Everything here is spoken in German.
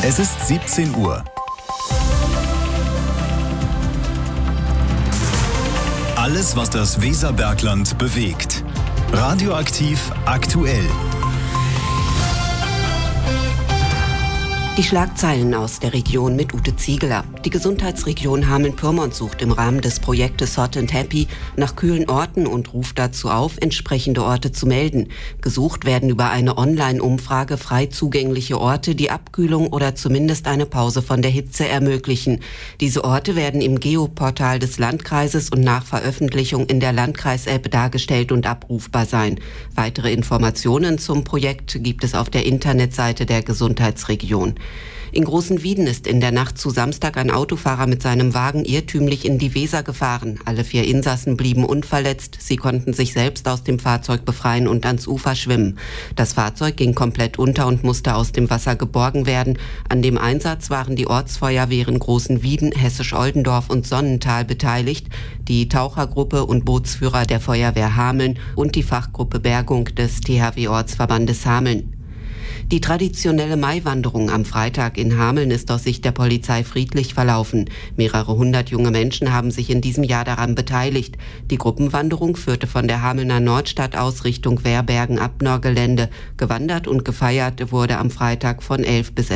Es ist 17 Uhr. Alles, was das Weserbergland bewegt. Radioaktiv aktuell. Die Schlagzeilen aus der Region mit Ute Ziegeler. Die Gesundheitsregion Hameln-Pyrmont sucht im Rahmen des Projektes Hot and Happy nach kühlen Orten und ruft dazu auf, entsprechende Orte zu melden. Gesucht werden über eine Online-Umfrage frei zugängliche Orte, die Abkühlung oder zumindest eine Pause von der Hitze ermöglichen. Diese Orte werden im Geoportal des Landkreises und nach Veröffentlichung in der Landkreis-App dargestellt und abrufbar sein. Weitere Informationen zum Projekt gibt es auf der Internetseite der Gesundheitsregion. In Großenwieden ist in der Nacht zu Samstag ein Autofahrer mit seinem Wagen irrtümlich in die Weser gefahren. Alle 4 Insassen blieben unverletzt. Sie konnten sich selbst aus dem Fahrzeug befreien und ans Ufer schwimmen. Das Fahrzeug ging komplett unter und musste aus dem Wasser geborgen werden. An dem Einsatz waren die Ortsfeuerwehren Großenwieden, Hessisch-Oldendorf und Sonnental beteiligt, die Tauchergruppe und Bootsführer der Feuerwehr Hameln und die Fachgruppe Bergung des THW-Ortsverbandes Hameln. Die traditionelle Maiwanderung am Freitag in Hameln ist aus Sicht der Polizei friedlich verlaufen. Mehrere hundert junge Menschen haben sich in diesem Jahr daran beteiligt. Die Gruppenwanderung führte von der Hamelner Nordstadt aus Richtung Werbergen-Abnor-Gelände. Gewandert und gefeiert wurde am Freitag von 11 bis